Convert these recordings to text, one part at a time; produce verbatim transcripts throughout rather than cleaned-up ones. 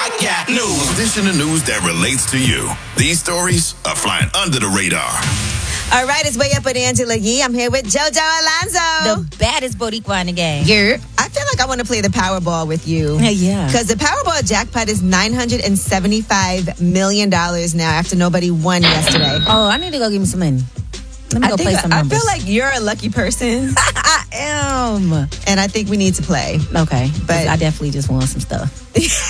I got news. This is the news that relates to you. These stories are flying under the radar. All right, it's Way Up with Angela Yee. I'm here with JoJo Alonzo. The baddest Boricua in the game. Yeah. I feel like I want to play the Powerball with you. Yeah. Because the Powerball jackpot is nine hundred seventy-five million dollars now after nobody won yesterday. Oh, I need to go give me some money. Let me I go think, play some I numbers. feel like you're a lucky person. I am. And I think we need to play. Okay. But I definitely just want some stuff.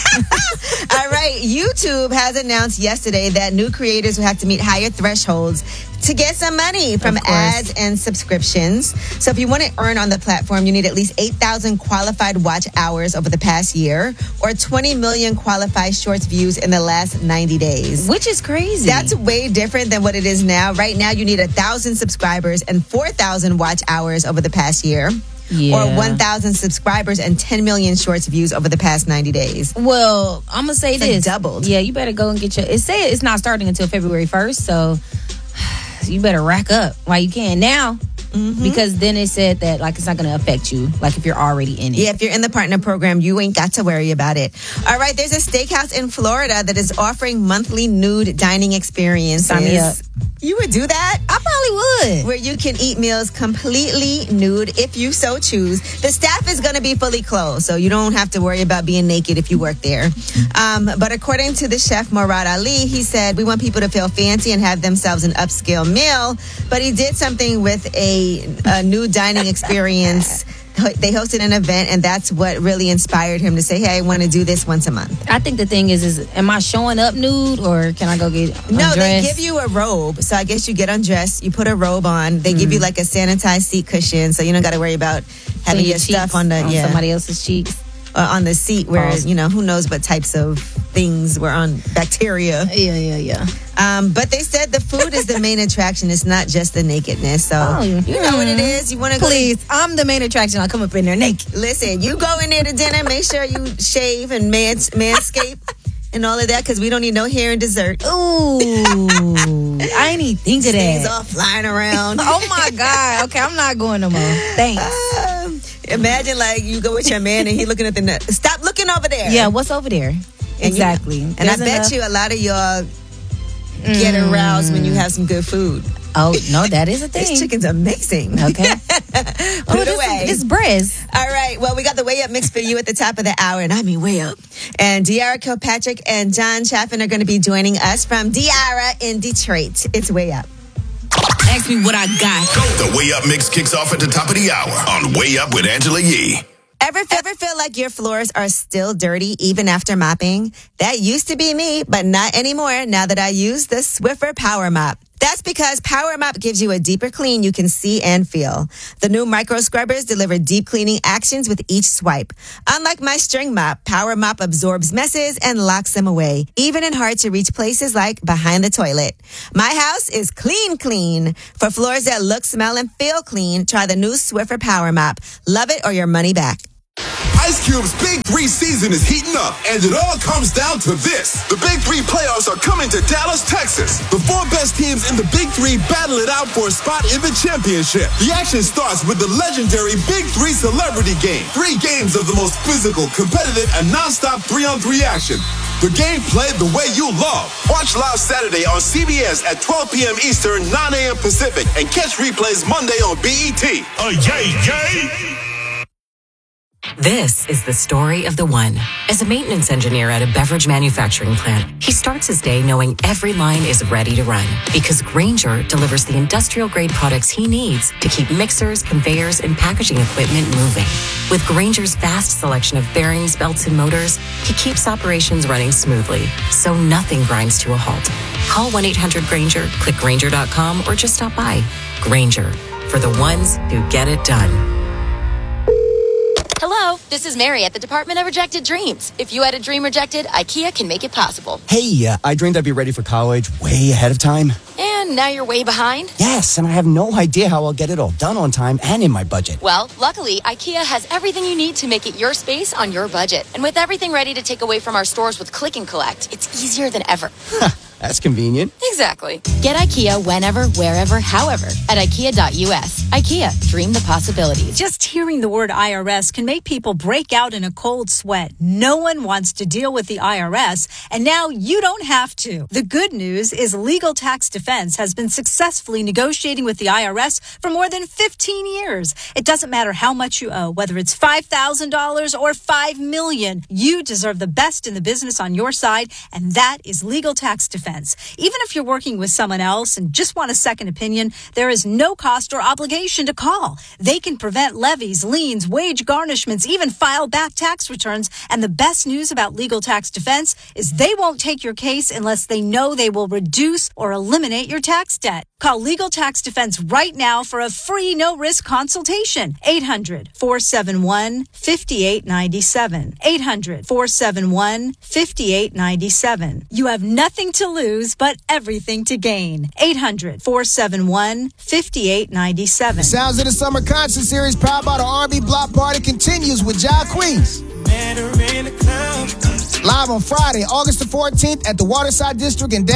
All right. YouTube has announced yesterday that new creators will have to meet higher thresholds to get some money from ads and subscriptions. So if you want to earn on the platform, you need at least eight thousand qualified watch hours over the past year or twenty million qualified shorts views in the last ninety days. Which is crazy. That's way different than what it is now. Right now, you need one thousand subscribers and four thousand watch hours over the past year. Yeah. Or one thousand subscribers and ten million shorts views over the past ninety days. Well, I'm going to say It's this. like doubled. Yeah, you better go and get your... It said it's not starting until February first, so you better rack up while you can now. Mm-hmm. Because then it said that like it's not going to affect you, like if you're already in it. Yeah, if you're in the partner program, you ain't got to worry about it. All right, there's a steakhouse in Florida that is offering monthly nude dining experiences. Sign me up. You would do that? I probably would. Where you can eat meals completely nude if you so choose. The staff is going to be fully clothed, so you don't have to worry about being naked if you work there. Um, but according to the chef Murad Ali, he said, we want people to feel fancy and have themselves an upscale meal. But he did something with a, a nude dining experience. They hosted an event, and that's what really inspired him to say, hey, I want to do this once a month. I think the thing is, is am I showing up nude or can I go get undressed? No, they give you a robe. So I guess you get undressed, you put a robe on. They mm. give you like a sanitized seat cushion, so you don't got to worry about having your, your stuff on the on yeah. somebody else's cheeks. Uh, on the seat where, you know, who knows what types of things were on bacteria. Yeah, yeah, yeah. Um, but they said the food is the main attraction. It's not just the nakedness. So, oh, you mm. know what it is. You want to go. Please, I'm the main attraction. I'll come up in there naked. Listen, you go in there to dinner, make sure you shave and mans- manscape and all of that because we don't need no hair and dessert. Ooh, I ain't even think of that. Things all flying around. Oh, my God. Okay, I'm not going no more. Thanks. Um, Imagine like you go with your man and he looking at the net. Stop looking over there. Yeah, what's over there? And exactly. You, and I bet enough. you a lot of y'all get mm. aroused when you have some good food. Oh, no, that is a thing. This chicken's amazing. Okay. Put oh, it this, away. It's Brez. All right. Well, we got the Way Up mix for you at the top of the hour. And I mean, way up. And De'Ara Kilpatrick and John Chaffin are going to be joining us from De'Ara in Detroit. It's Way Up. Ask me what I got. The Way Up mix kicks off at the top of the hour on Way Up with Angela Yee. Ever, ever feel like your floors are still dirty even after mopping? That used to be me, but not anymore now that I use the Swiffer Power Mop. That's because Power Mop gives you a deeper clean you can see and feel. The new micro scrubbers deliver deep cleaning actions with each swipe. Unlike my string mop, Power Mop absorbs messes and locks them away, even in hard-to-reach places like behind the toilet. My house is clean, clean. For floors that look, smell, and feel clean, try the new Swiffer Power Mop. Love it or your money back. Ice Cube's Big Three season is heating up, and it all comes down to this. The Big Three playoffs are coming to Dallas, Texas. The four best teams in the Big Three battle it out for a spot in the championship. The action starts with the legendary Big Three Celebrity Game. Three games of the most physical, competitive, and nonstop three-on-three action. The game played the way you love. Watch live Saturday on C B S at twelve p.m. Eastern, nine a.m. Pacific, and catch replays Monday on B E T. Uh, yay, yay! This is the story of the one. As a maintenance engineer at a beverage manufacturing plant, he starts his day knowing every line is ready to run because Grainger delivers the industrial-grade products he needs to keep mixers, conveyors, and packaging equipment moving. With Grainger's vast selection of bearings, belts, and motors, he keeps operations running smoothly, so nothing grinds to a halt. Call one eight hundred Grainger, click Grainger dot com, or just stop by. Grainger, for the ones who get it done. Hello, this is Mary at the Department of Rejected Dreams. If you had a dream rejected, IKEA can make it possible. Hey, uh, I dreamed I'd be ready for college way ahead of time. And now you're way behind? Yes, and I have no idea how I'll get it all done on time and in my budget. Well, luckily, IKEA has everything you need to make it your space on your budget. And with everything ready to take away from our stores with Click and Collect, it's easier than ever. That's convenient. Exactly. Get IKEA whenever, wherever, however at ikea dot u s. IKEA, dream the possibilities. Just hearing the word I R S can make people break out in a cold sweat. No one wants to deal with the I R S, and now you don't have to. The good news is Legal Tax Defense has been successfully negotiating with the I R S for more than fifteen years. It doesn't matter how much you owe, whether it's five thousand dollars or five million dollars. You deserve the best in the business on your side, and that is Legal Tax Defense. Even if you're working with someone else and just want a second opinion, there is no cost or obligation to call. They can prevent levies, liens, wage garnishments, even file back tax returns. And the best news about Legal Tax Defense is they won't take your case unless they know they will reduce or eliminate your tax debt. Call Legal Tax Defense right now for a free no-risk consultation. eight hundred, four seven one, five eight nine seven. eight hundred, four seven one, five eight nine seven. You have nothing to lose but everything to gain. eight hundred, four seven one, five eight nine seven. The Sounds of the Summer concert series powered by the R and B Block Party continues with Jacquees. Live on Friday, August the fourteenth at the Waterside District in Dallas.